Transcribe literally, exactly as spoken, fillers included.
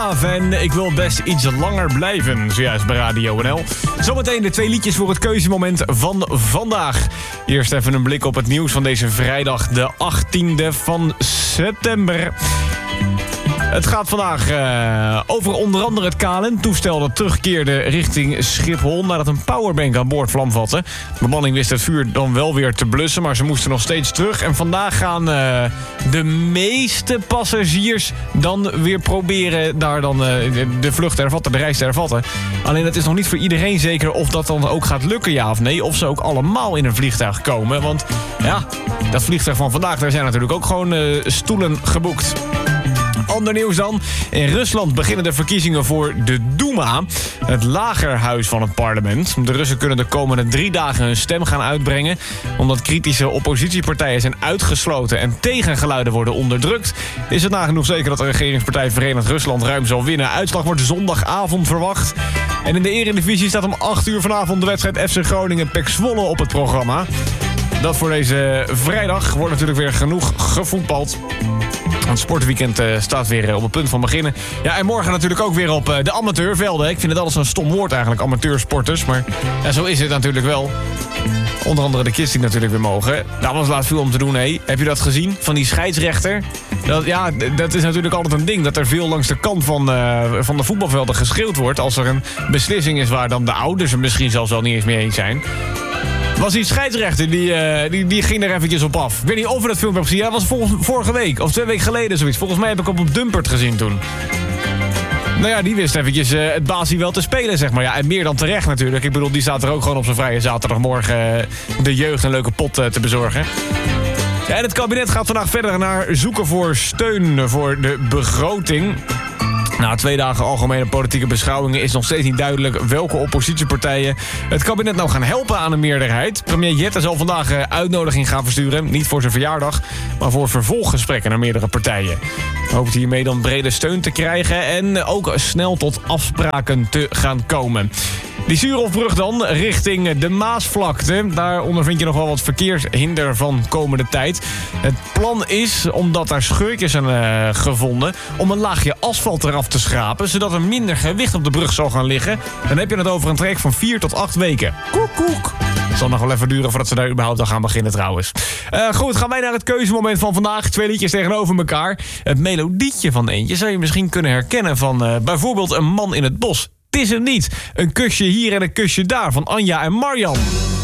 En ik wil best iets langer blijven, zojuist bij Radio N L. Zometeen de twee liedjes voor het keuzemoment van vandaag. Eerst even een blik op het nieuws van deze vrijdag, de achttiende van september. Het gaat vandaag uh, over onder andere het K L M-toestel dat terugkeerde richting Schiphol nadat een powerbank aan boord vlam vatte. De bemanning wist het vuur dan wel weer te blussen, maar ze moesten nog steeds terug. En vandaag gaan uh, de meeste passagiers dan weer proberen daar dan uh, de vlucht te hervatten, de reis te hervatten. Alleen het is nog niet voor iedereen zeker of dat dan ook gaat lukken, ja of nee. Of ze ook allemaal in een vliegtuig komen. Want ja, dat vliegtuig van vandaag, daar zijn natuurlijk ook gewoon uh, stoelen geboekt. Ander nieuws dan. In Rusland beginnen de verkiezingen voor de Duma, het lagerhuis van het parlement. De Russen kunnen de komende drie dagen hun stem gaan uitbrengen. Omdat kritische oppositiepartijen zijn uitgesloten en tegengeluiden worden onderdrukt, is het nagenoeg zeker dat de regeringspartij Verenigd Rusland ruim zal winnen. Uitslag wordt zondagavond verwacht. En in de Eredivisie staat om acht uur vanavond de wedstrijd F C Groningen-P E C Zwolle op het programma. Dat voor deze vrijdag wordt natuurlijk weer genoeg gevoetbald. Het sportweekend uh, staat weer op het punt van beginnen. Ja, en morgen natuurlijk ook weer op uh, de amateurvelden. Ik vind het altijd zo'n stom woord eigenlijk, amateursporters. Maar ja, zo is het natuurlijk wel. Onder andere de kids die natuurlijk weer mogen. Daar was laatst veel om te doen, hé. Heb je dat gezien? Van die scheidsrechter? Dat, ja, dat is natuurlijk altijd een ding. Dat er veel langs de kant van, uh, van de voetbalvelden geschreeuwd wordt. Als er een beslissing is waar dan de ouders er misschien zelfs wel niet eens mee eens zijn. Was die scheidsrechter, die, uh, die, die ging er eventjes op af. Ik weet niet of we dat filmpje hebben gezien. Dat was volgens, vorige week, of twee weken geleden zoiets. Volgens mij heb ik hem op Dumpert gezien toen. Nou ja, die wist eventjes uh, het basie wel te spelen, zeg maar. Ja, en meer dan terecht natuurlijk. Ik bedoel, die staat er ook gewoon op zijn vrije zaterdagmorgen uh, de jeugd een leuke pot uh, te bezorgen. Ja, en het kabinet gaat vandaag verder naar zoeken voor steun voor de begroting. Na twee dagen algemene politieke beschouwingen is nog steeds niet duidelijk welke oppositiepartijen het kabinet nou gaan helpen aan een meerderheid. Premier Jette zal vandaag een uitnodiging gaan versturen. Niet voor zijn verjaardag, maar voor vervolggesprekken naar meerdere partijen. Hij hoopt hiermee dan brede steun te krijgen en ook snel tot afspraken te gaan komen. Die Suurhofbrug dan, richting de Maasvlakte. Daar ondervind je nog wel wat verkeershinder van komende tijd. Het plan is, omdat daar scheurtjes zijn uh, gevonden, om een laagje asfalt eraf te schrapen, zodat er minder gewicht op de brug zal gaan liggen. Dan heb je het over een traject van vier tot acht weken. Koek, koek. Het zal nog wel even duren voordat ze daar überhaupt aan gaan beginnen trouwens. Uh, goed, gaan wij naar het keuzemoment van vandaag. Twee liedjes tegenover elkaar. Het melodietje van eentje zou je misschien kunnen herkennen van uh, bijvoorbeeld Een man in het bos. Het is hem niet. Een kusje hier en een kusje daar van Anja en Marjan.